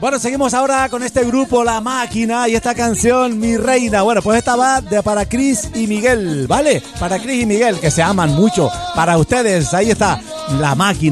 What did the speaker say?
Bueno, seguimos ahora con este grupo La Máquina y esta canción Mi Reina. Bueno, pues esta va para Cris y Miguel, ¿vale? Para Cris y Miguel, que se aman mucho. Para ustedes, ahí está La Máquina.